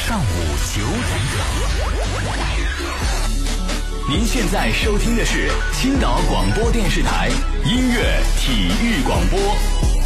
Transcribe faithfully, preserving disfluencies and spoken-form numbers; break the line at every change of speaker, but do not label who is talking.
上午九点整。您现在收听的是青岛广播电视台音乐体育广播。